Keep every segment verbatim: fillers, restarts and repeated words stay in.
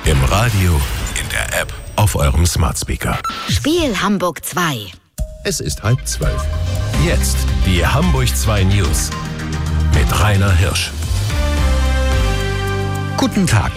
Im Radio, in der App, auf eurem Smart Speaker. Spiel Hamburg zwei. Es ist halb zwölf. Jetzt die Hamburg zwei News mit Rainer Hirsch. Guten Tag.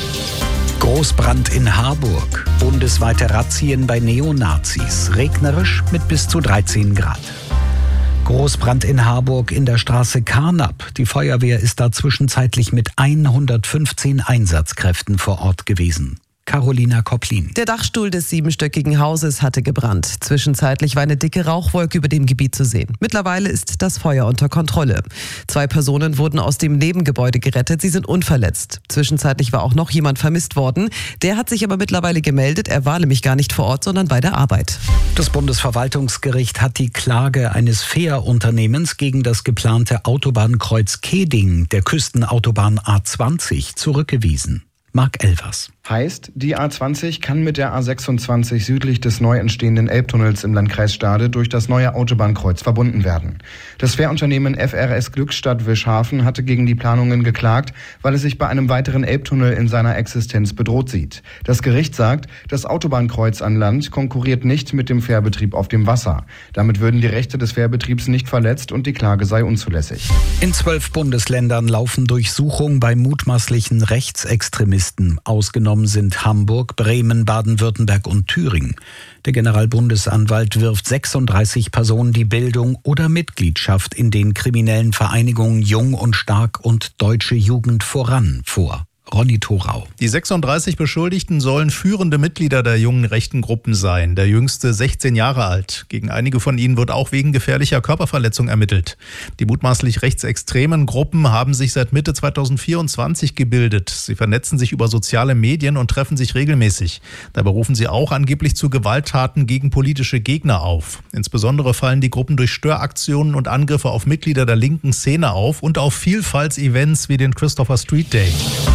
Großbrand in Harburg. Bundesweite Razzien bei Neonazis. Regnerisch mit bis zu dreizehn Grad. Großbrand in Harburg in der Straße Carnap. Die Feuerwehr ist da zwischenzeitlich mit hundertfünfzehn Einsatzkräften vor Ort gewesen. Carolina Kopplin. Der Dachstuhl des siebenstöckigen Hauses hatte gebrannt. Zwischenzeitlich war eine dicke Rauchwolke über dem Gebiet zu sehen. Mittlerweile ist das Feuer unter Kontrolle. Zwei Personen wurden aus dem Nebengebäude gerettet. Sie sind unverletzt. Zwischenzeitlich war auch noch jemand vermisst worden. Der hat sich aber mittlerweile gemeldet. Er war nämlich gar nicht vor Ort, sondern bei der Arbeit. Das Bundesverwaltungsgericht hat die Klage eines Fährunternehmens gegen das geplante Autobahnkreuz Keding der Küstenautobahn A zwanzig zurückgewiesen. Marc Elvers. Heißt, die A zwanzig kann mit der A sechsundzwanzig südlich des neu entstehenden Elbtunnels im Landkreis Stade durch das neue Autobahnkreuz verbunden werden. Das Fährunternehmen F R S Glückstadt Wischhafen hatte gegen die Planungen geklagt, weil es sich bei einem weiteren Elbtunnel in seiner Existenz bedroht sieht. Das Gericht sagt, das Autobahnkreuz an Land konkurriert nicht mit dem Fährbetrieb auf dem Wasser. Damit würden die Rechte des Fährbetriebs nicht verletzt und die Klage sei unzulässig. In zwölf Bundesländern laufen Durchsuchungen bei mutmaßlichen Rechtsextremisten. Ausgenommen sind Hamburg, Bremen, Baden-Württemberg und Thüringen. Der Generalbundesanwalt wirft sechsunddreißig Personen die Bildung oder Mitgliedschaft in den kriminellen Vereinigungen Jung und Stark und Deutsche Jugend voran vor. Ronny Thorau. Die sechsunddreißig Beschuldigten sollen führende Mitglieder der jungen rechten Gruppen sein. Der jüngste sechzehn Jahre alt. Gegen einige von ihnen wird auch wegen gefährlicher Körperverletzung ermittelt. Die mutmaßlich rechtsextremen Gruppen haben sich seit Mitte zweitausendvierundzwanzig gebildet. Sie vernetzen sich über soziale Medien und treffen sich regelmäßig. Dabei rufen sie auch angeblich zu Gewalttaten gegen politische Gegner auf. Insbesondere fallen die Gruppen durch Störaktionen und Angriffe auf Mitglieder der linken Szene auf und auf Vielfaltsevents wie den Christopher Street Day.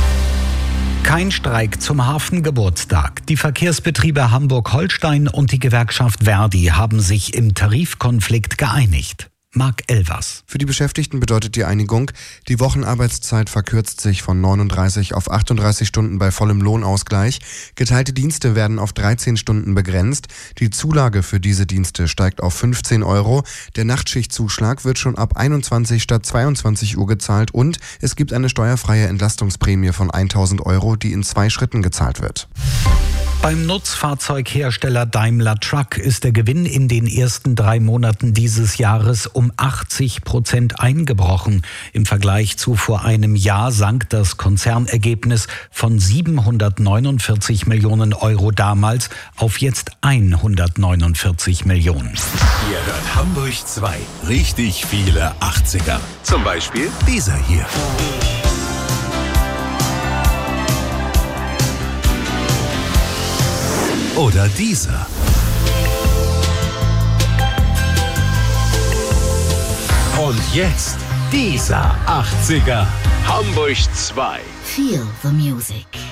Kein Streik zum Hafengeburtstag. Die Verkehrsbetriebe Hamburg-Holstein und die Gewerkschaft Verdi haben sich im Tarifkonflikt geeinigt. Marc Elvers. Für die Beschäftigten bedeutet die Einigung, die Wochenarbeitszeit verkürzt sich von neununddreißig auf achtunddreißig Stunden bei vollem Lohnausgleich. Geteilte Dienste werden auf dreizehn Stunden begrenzt. Die Zulage für diese Dienste steigt auf fünfzehn Euro. Der Nachtschichtzuschlag wird schon ab einundzwanzig statt zweiundzwanzig Uhr gezahlt und es gibt eine steuerfreie Entlastungsprämie von tausend Euro, die in zwei Schritten gezahlt wird. Beim Nutzfahrzeughersteller Daimler Truck ist der Gewinn in den ersten drei Monaten dieses Jahres um achtzig Prozent eingebrochen. Im Vergleich zu vor einem Jahr sank das Konzernergebnis von siebenhundertneunundvierzig Millionen Euro damals auf jetzt hundertneunundvierzig Millionen. Ihr hört Hamburg zwei. Richtig viele achtziger. Zum Beispiel dieser hier. Oder dieser. Und jetzt dieser achtziger. Hamburg zwei. Feel the music.